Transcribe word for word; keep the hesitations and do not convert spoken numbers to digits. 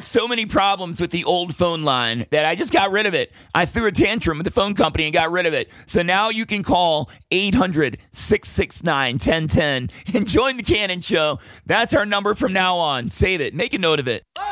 had so many problems with the old phone line that I just got rid of it. I threw a tantrum with the phone company and got rid of it. So now you can call eight hundred, six six nine, one zero one zero and join the Cannon Show. That's our number from now on. Save it. Make a note of it.